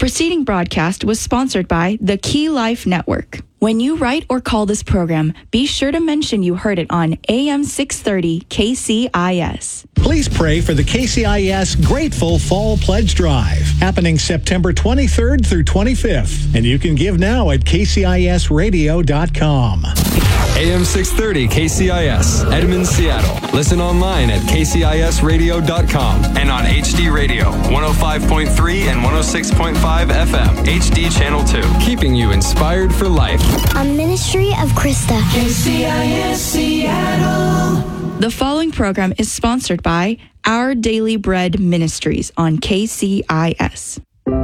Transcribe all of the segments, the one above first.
preceding broadcast was sponsored by the Key Life Network. When you write or call this program, be sure to mention you heard it on AM 630 KCIS. Please pray for the KCIS Grateful Fall Pledge Drive, happening September 23rd through 25th. And you can give now at kcisradio.com. AM 630 KCIS, Edmond, Seattle. Listen online at kcisradio.com and on HD Radio, 105.3 and 106.5 FM, HD Channel 2. Keeping you inspired for life. A ministry of Krista. KCIS Seattle. The following program is sponsored by Our Daily Bread Ministries on KCIS.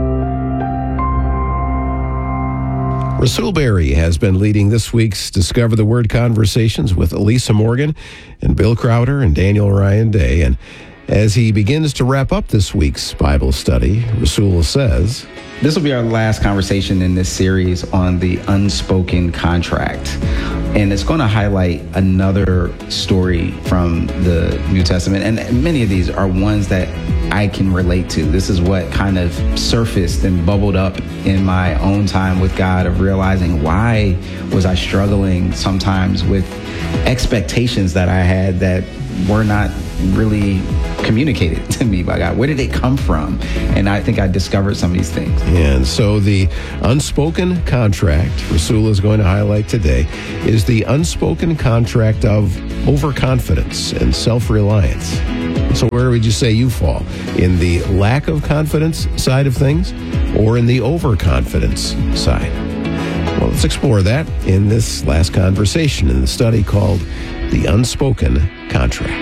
Rasul Berry has been leading this week's Discover the Word conversations with Elisa Morgan and Bill Crowder and Daniel Ryan Day. And as he begins to wrap up this week's Bible study, Rasul says, this will be our last conversation in this series on the unspoken contract. And it's going to highlight another story from the New Testament. And many of these are ones that I can relate to. This is what kind of surfaced and bubbled up in my own time with God, of realizing, why was I struggling sometimes with expectations that I had that were not really communicated to me by God? Where did it come from? And I think I discovered some of these things. And so the unspoken contract Rasul is going to highlight today is the unspoken contract of overconfidence and self-reliance. So where would you say you fall? In the lack of confidence side of things, or in the overconfidence side? Well, let's explore that in this last conversation in the study called The Unspoken Contract.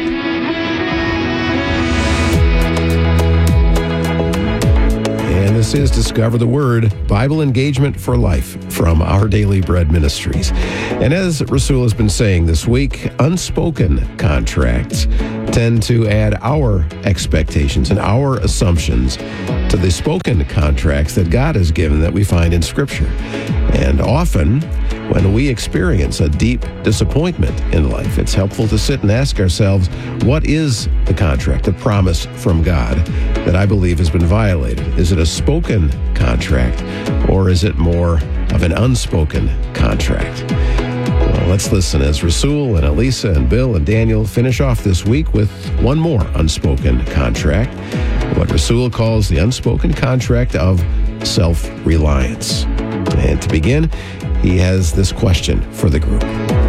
And this is Discover the Word, Bible Engagement for Life from Our Daily Bread Ministries. And as Rasul has been saying this week, unspoken contracts tend to add our expectations and our assumptions to the spoken contracts that God has given that we find in Scripture. And often, when we experience a deep disappointment in life, it's helpful to sit and ask ourselves, what is the contract, the promise from God that I believe has been violated? Is it a spoken contract, or is it more of an unspoken contract? Well, let's listen as Rasul and Elisa and Bill and Daniel finish off this week with one more unspoken contract, what Rasul calls the unspoken contract of self-reliance. And to begin, he has this question for the group.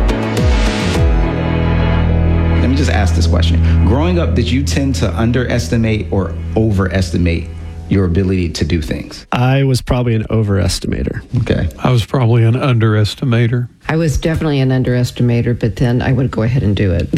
Let me just ask this question. Growing up, did you tend to underestimate or overestimate your ability to do things? I was probably an overestimator. Okay. I was probably an underestimator. I was definitely an underestimator, but then I would go ahead and do it.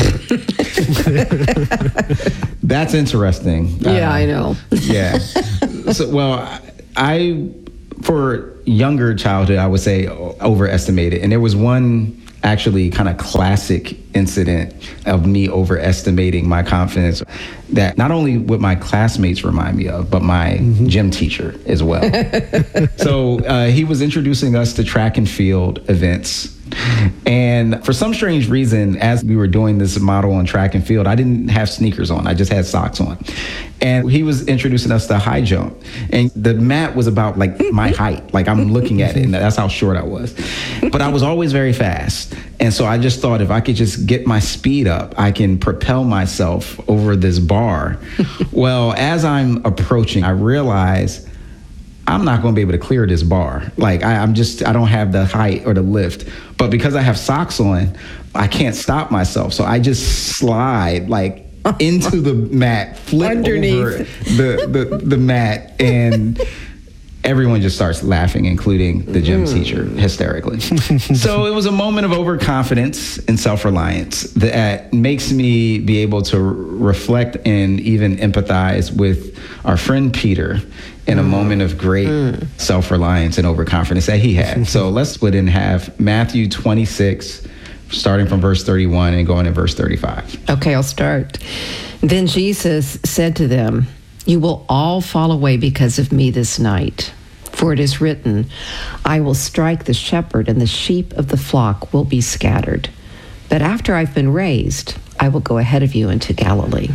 That's interesting. Yeah, I know. Yeah. So, well, for younger childhood, I would say overestimated. And there was one actually kind of classic incident of me overestimating my confidence that not only would my classmates remind me of, but my gym teacher as well. So he was introducing us to track and field events. And for some strange reason, as we were doing this model on track and field, I didn't have sneakers on. I just had socks on. And he was introducing us to high jump. And the mat was about like my height. Like I'm looking at it, and that's how short I was. But I was always very fast. And so I just thought if I could just get my speed up, I can propel myself over this bar. Well, as I'm approaching, I realize I'm not going to be able to clear this bar. Like I don't have the height or the lift. But because I have socks on, I can't stop myself. So I just slide like into the mat, flip underneath over the mat, and everyone just starts laughing, including the gym teacher, hysterically. So it was a moment of overconfidence and self-reliance that makes me be able to reflect and even empathize with our friend Peter in a moment of great self-reliance and overconfidence that he had. So let's split in half. Matthew 26, starting from verse 31 and going to verse 35. Okay, I'll start. Then Jesus said to them, "You will all fall away because of me this night. For it is written, I will strike the shepherd, and the sheep of the flock will be scattered. But after I've been raised, I will go ahead of you into Galilee."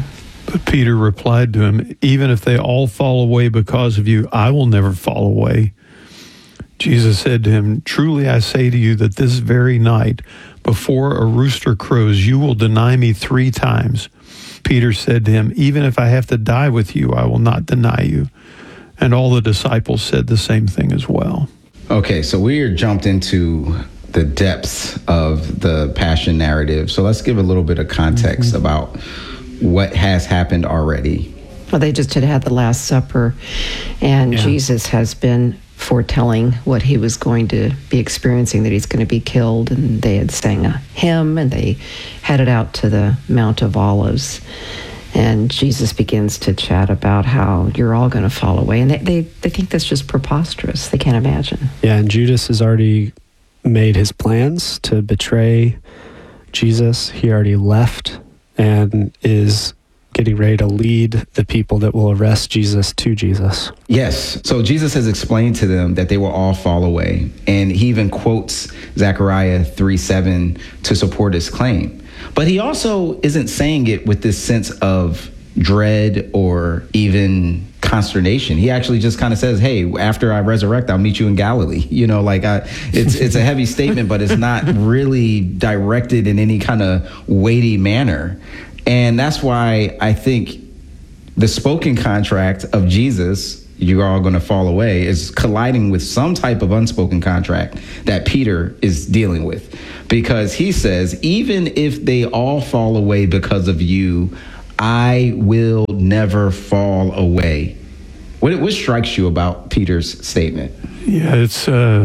But Peter replied to him, even if they all fall away because of you, I will never fall away. Jesus said to him, truly I say to you that this very night, before a rooster crows, you will deny me 3 times. Peter said to him, even if I have to die with you, I will not deny you. And all the disciples said the same thing as well. Okay, so we're jumped into the depths of the passion narrative. So let's give a little bit of context about what has happened already. Well, they just had the Last Supper, and Jesus has been foretelling what he was going to be experiencing, that he's going to be killed, and they had sang a hymn, and they headed out to the Mount of Olives. And Jesus begins to chat about how you're all going to fall away. And they think that's just preposterous. They can't imagine. Yeah, and Judas has already made his plans to betray Jesus. He already left and is getting ready to lead the people that will arrest Jesus to Jesus. Yes. So Jesus has explained to them that they will all fall away. And he even quotes Zechariah 3:7 to support his claim. But he also isn't saying it with this sense of dread or even consternation. He actually just kind of says, hey, after I resurrect, I'll meet you in Galilee. It's a heavy statement, but it's not really directed in any kind of weighty manner. And that's why I think the spoken contract of Jesus, you're all going to fall away, is colliding with some type of unspoken contract that Peter is dealing with. Because he says, even if they all fall away because of you, I will never fall away. What strikes you about Peter's statement? Yeah, it's,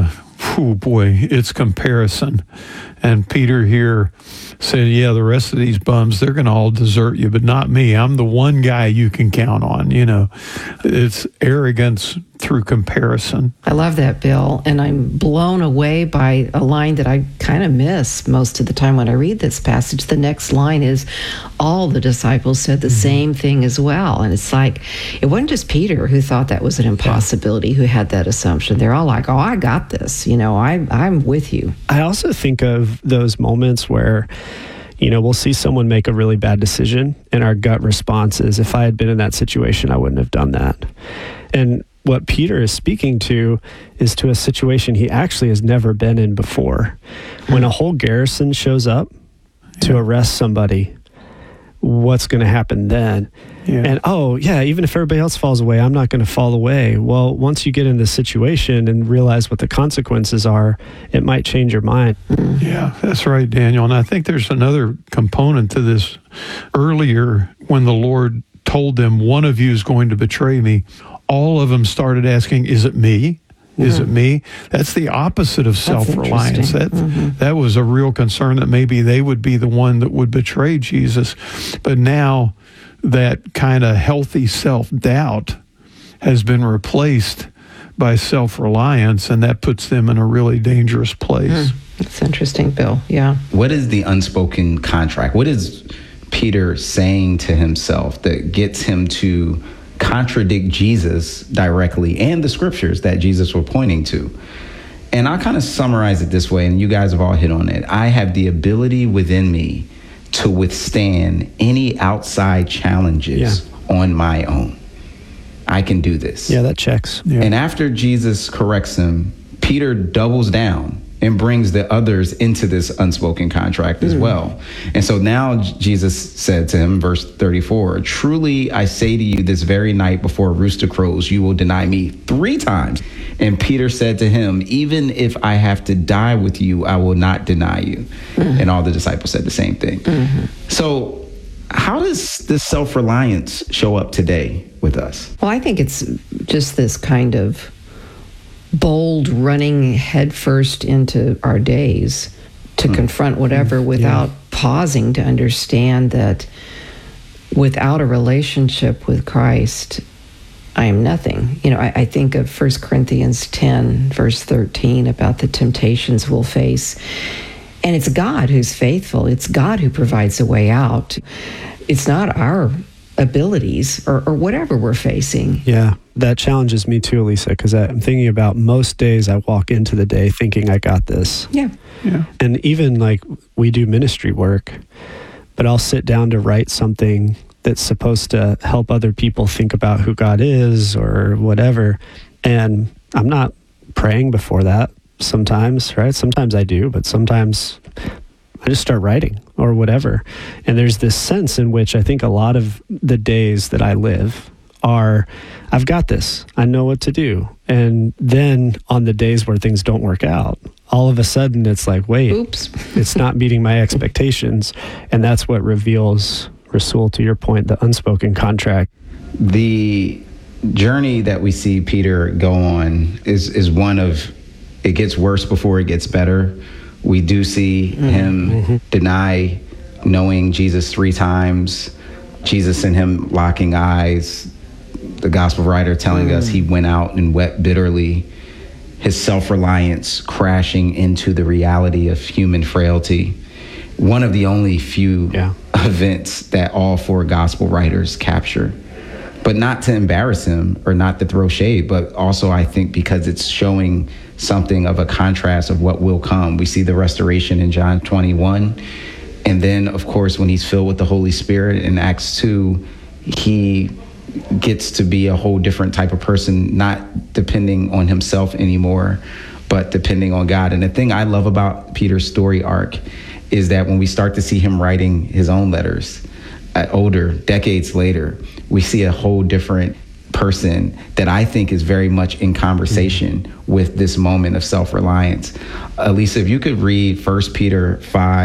it's comparison. And Peter here said, yeah, the rest of these bums, they're going to all desert you, but not me. I'm the one guy you can count on, It's arrogance through comparison. I love that, Bill. And I'm blown away by a line that I kind of miss most of the time when I read this passage. The next line is, all the disciples said the same thing as well. And it's like, it wasn't just Peter who thought that was an impossibility, who had that assumption. They're all like, oh, I got this. I'm with you. I also think of those moments where, we'll see someone make a really bad decision, and our gut response is, if I had been in that situation, I wouldn't have done that. And what Peter is speaking to is to a situation he actually has never been in before. When a whole garrison shows up to arrest somebody, what's going to happen then? And even if everybody else falls away, I'm not going to fall away. Well, once you get in this situation and realize what the consequences are, it might change your mind. Yeah, that's right, Daniel. And I think there's another component to this. Earlier, when the Lord told them, one of you is going to betray me, all of them started asking, is it me? Is it me? That's the opposite of self-reliance. That was a real concern that maybe they would be the one that would betray Jesus. But now that kind of healthy self-doubt has been replaced by self-reliance, and that puts them in a really dangerous place. That's interesting, Bill. Yeah. What is the unspoken contract? What is Peter saying to himself that gets him to contradict Jesus directly and the scriptures that Jesus were pointing to? And I'll kind of summarize it this way, and you guys have all hit on it. I have the ability within me to withstand any outside challenges on my own. I can do this. Yeah, that checks. Yeah. And after Jesus corrects him, Peter doubles down and brings the others into this unspoken contract as well. And so now Jesus said to him, verse 34, truly I say to you, this very night before a rooster crows, you will deny me 3 times. And Peter said to him, even if I have to die with you, I will not deny you. And all the disciples said the same thing. So how does this self-reliance show up today with us? Well, I think it's just this kind of bold running headfirst into our days to confront whatever without pausing to understand that without a relationship with Christ, I am nothing. I think of 1 Corinthians 10, verse 13, about the temptations we'll face. And it's God who's faithful. It's God who provides a way out. It's not our abilities or whatever we're facing. Yeah, that challenges me too, Lisa, because I'm thinking about most days I walk into the day thinking I got this. Yeah. And even like we do ministry work, but I'll sit down to write something that's supposed to help other people think about who God is or whatever. And I'm not praying before that sometimes, right? Sometimes I do, but sometimes I just start writing or whatever. And there's this sense in which I think a lot of the days that I live are, I've got this, I know what to do. And then on the days where things don't work out, all of a sudden it's like, wait, oops, it's not meeting my expectations. And that's what reveals, Rasul, to your point, the unspoken contract. The journey that we see Peter go on is one of, it gets worse before it gets better. We do see him deny knowing Jesus 3 times, Jesus and him locking eyes, the gospel writer telling us he went out and wept bitterly, his self-reliance crashing into the reality of human frailty. One of the only few events that all 4 gospel writers capture. But not to embarrass him or not to throw shade, but also I think because it's showing something of a contrast of what will come. We see the restoration in John 21. And then, of course, when he's filled with the Holy Spirit in Acts 2, he gets to be a whole different type of person, not depending on himself anymore, but depending on God. And the thing I love about Peter's story arc is that when we start to see him writing his own letters, older, decades later, we see a whole different person that I think is very much in conversation with this moment of self-reliance. Elisa, if you could read 1 Peter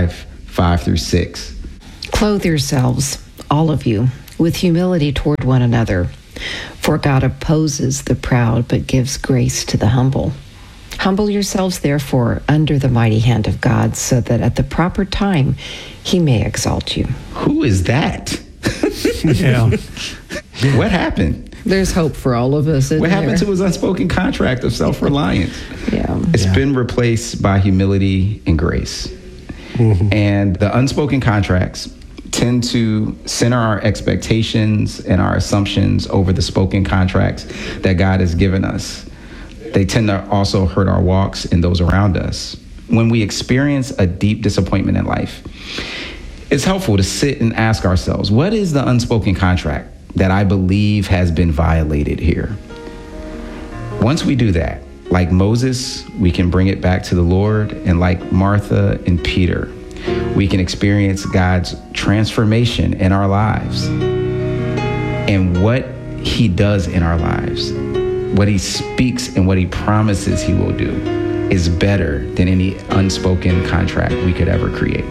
5:5-6. Clothe yourselves, all of you, with humility toward one another. For God opposes the proud, but gives grace to the humble. Humble yourselves, therefore, under the mighty hand of God, so that at the proper time he may exalt you. Who is that? Yeah. What happened? There's hope for all of us. What happened to his unspoken contract of self-reliance? It's been replaced by humility and grace. And the unspoken contracts tend to center our expectations and our assumptions over the spoken contracts that God has given us. They tend to also hurt our walks and those around us. When we experience a deep disappointment in life, it's helpful to sit and ask ourselves, what is the unspoken contract that I believe has been violated here? Once we do that, like Moses, we can bring it back to the Lord, and like Martha and Peter, we can experience God's transformation in our lives. And what he does in our lives, what he speaks and what he promises he will do, is better than any unspoken contract we could ever create.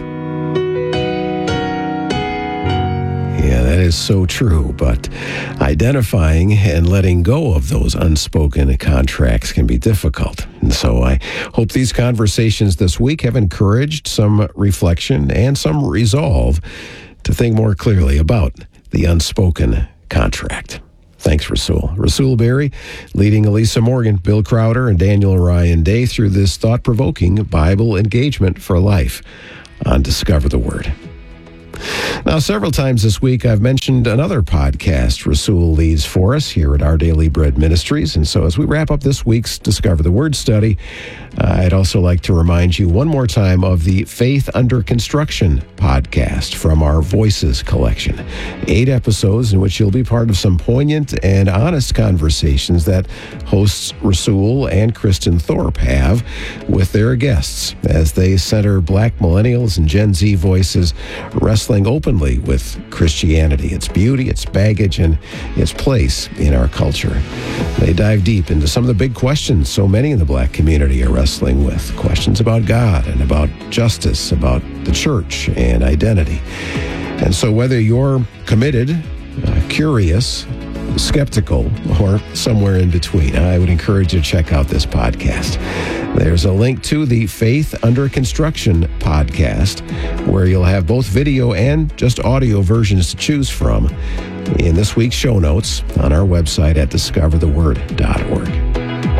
Yeah, that is so true, but identifying and letting go of those unspoken contracts can be difficult. And so I hope these conversations this week have encouraged some reflection and some resolve to think more clearly about the unspoken contract. Thanks, Rasul. Rasul Berry, leading Elisa Morgan, Bill Crowder, and Daniel Ryan Day through this thought-provoking Bible engagement for life on Discover the Word. Now, several times this week, I've mentioned another podcast Rasul leads for us here at Our Daily Bread Ministries. And so as we wrap up this week's Discover the Word study, I'd also like to remind you one more time of the Faith Under Construction podcast from our Voices collection. 8 episodes in which you'll be part of some poignant and honest conversations that hosts Rasul and Kristen Thorpe have with their guests as they center Black millennials and Gen Z voices wrestling openly with Christianity, its beauty, its baggage, and its place in our culture. They dive deep into some of the big questions so many in the Black community are wrestling with. Questions about God and about justice, about the church and identity. And so whether you're committed, curious, skeptical, or somewhere in between, I would encourage you to check out this podcast. There's a link to the Faith Under Construction podcast, where you'll have both video and just audio versions to choose from in this week's show notes on our website at discovertheword.org.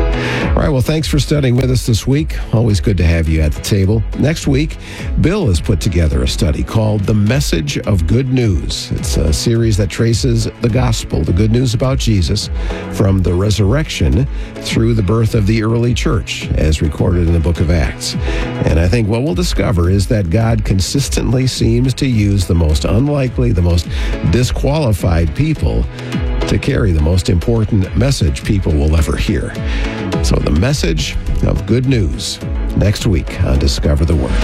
All right, well, thanks for studying with us this week. Always good to have you at the table. Next week, Bill has put together a study called The Message of Good News. It's a series that traces the gospel, the good news about Jesus, from the resurrection through the birth of the early church, as recorded in the book of Acts. And I think what we'll discover is that God consistently seems to use the most unlikely, the most disqualified people to carry the most important message people will ever hear. So the message of good news next week on Discover the Word.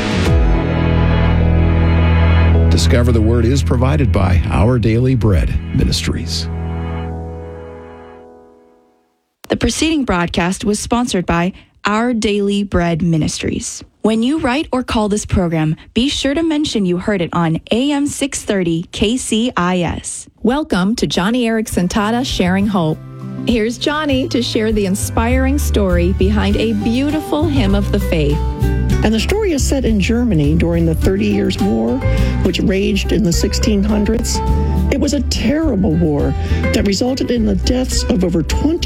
Discover the Word is provided by Our Daily Bread Ministries. The preceding broadcast was sponsored by Our Daily Bread Ministries. When you write or call this program, be sure to mention you heard it on AM 630 KCIS. Welcome to Johnny Erickson Tata Sharing Hope. Here's Johnny to share the inspiring story behind a beautiful hymn of the faith. And the story is set in Germany during the 30 Years' War, which raged in the 1600s. It was a terrible war that resulted in the deaths of over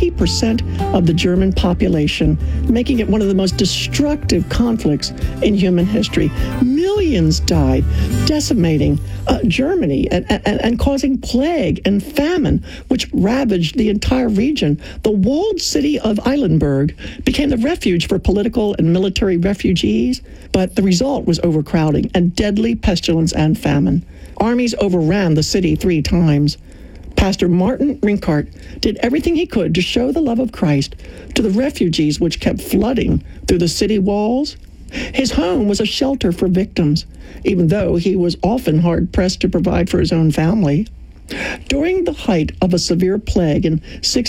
20% of the German population, making it one of the most destructive conflicts in human history. Millions died, decimating Germany and causing plague and famine, which ravaged the entire region. The walled city of Eilenburg became the refuge for political and military refugees, but the result was overcrowding and deadly pestilence and famine. Armies overran the city 3 times. Pastor Martin Rinkart did everything he could to show the love of Christ to the refugees which kept flooding through the city walls. His home was a shelter for victims, even though he was often hard-pressed to provide for his own family. During the height of a severe plague in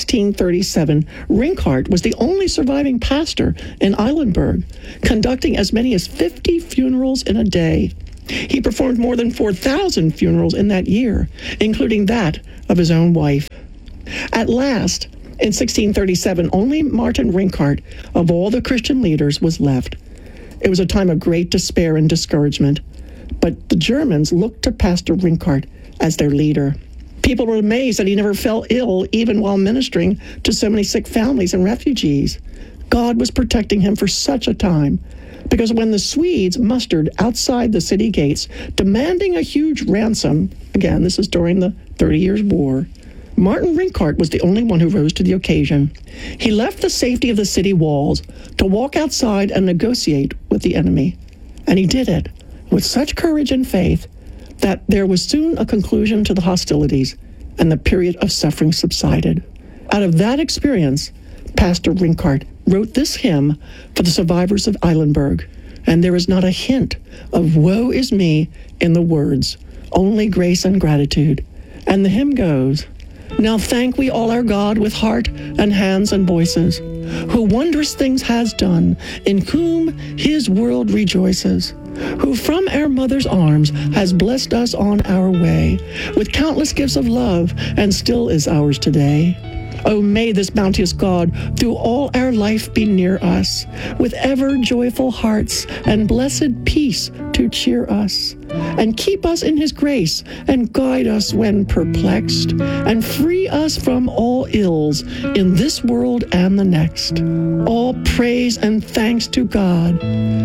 1637, Rinkart was the only surviving pastor in Eilenburg, conducting as many as 50 funerals in a day. He performed more than 4,000 funerals in that year, including that of his own wife. At last, in 1637, only Martin Rinkart, of all the Christian leaders, was left. It was a time of great despair and discouragement, but the Germans looked to Pastor Rinkart as their leader. People were amazed that he never fell ill, even while ministering to so many sick families and refugees. God was protecting him for such a time, because when the Swedes mustered outside the city gates, demanding a huge ransom, again, this is during the 30 Years' War, Martin Rinkart was the only one who rose to the occasion. He left the safety of the city walls to walk outside and negotiate with the enemy. And he did it with such courage and faith that there was soon a conclusion to the hostilities, and the period of suffering subsided. Out of that experience, Pastor Rinkart wrote this hymn for the survivors of Eilenburg, and there is not a hint of woe is me in the words, only grace and gratitude. And the hymn goes, now thank we all our God with heart and hands and voices, who wondrous things has done, in whom his world rejoices, who from our mother's arms has blessed us on our way, with countless gifts of love, and still is ours today. Oh, may this bounteous God through all our life be near us, with ever joyful hearts and blessed peace to cheer us, and keep us in his grace, and guide us when perplexed, and free us from all ills in this world and the next. All praise and thanks to God.